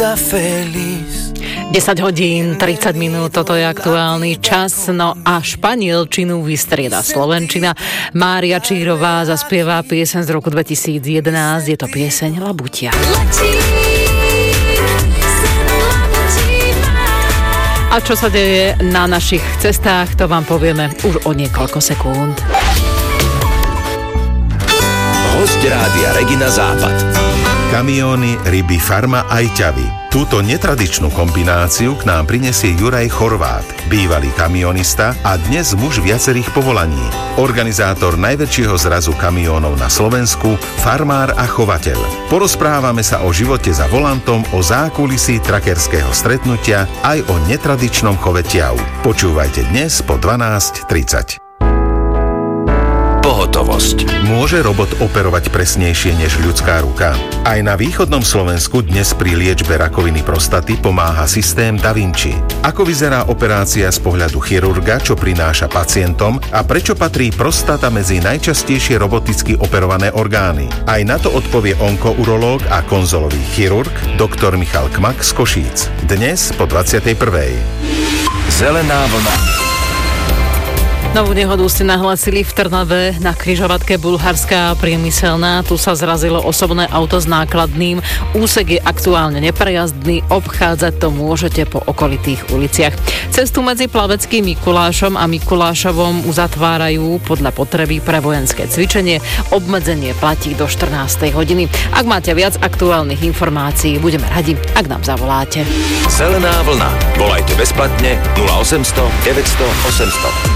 10 hodín, 30 minút, toto je aktuálny čas, no a španielčinu vystrieda slovenčina. Mária Čírová zaspieva pieseň z roku 2011, je to pieseň Labutia. A čo sa deje na našich cestách, to vám povieme už o niekoľko sekúnd. Hosť Rádia Regina Západ. Kamióny, ryby, farma aj ťavy. Túto netradičnú kombináciu k nám prinesie Juraj Chorvát, bývalý kamionista a dnes muž viacerých povolaní. Organizátor najväčšieho zrazu kamiónov na Slovensku, farmár a chovateľ. Porozprávame sa o živote za volantom, o zákulisí trakerského stretnutia aj o netradičnom chove ťav. Počúvajte dnes po 12:30. Pohotovosť. Môže robot operovať presnejšie než ľudská ruka? Aj na východnom Slovensku dnes pri liečbe rakoviny prostaty pomáha systém Da Vinci. Ako vyzerá operácia z pohľadu chirurga, čo prináša pacientom a prečo patrí prostata medzi najčastejšie roboticky operované orgány? Aj na to odpovie onkourológ a konzolový chirurg doktor Michal Kmak z Košíc. Dnes po 21:00. Zelená vlna. Novú nehodu ste nahlasili v Trnave na križovatke Bulharská priemyselná. Tu sa zrazilo osobné auto s nákladným. Úsek je aktuálne neprejazdný, obchádzať to môžete po okolitých uliciach. Cestu medzi Plaveckým Mikulášom a Mikulášovom uzatvárajú podľa potreby pre vojenské cvičenie. Obmedzenie platí do 14. hodiny. Ak máte viac aktuálnych informácií, budeme radi, ak nám zavoláte. Zelená vlna. Volajte bezplatne 0800 900 800.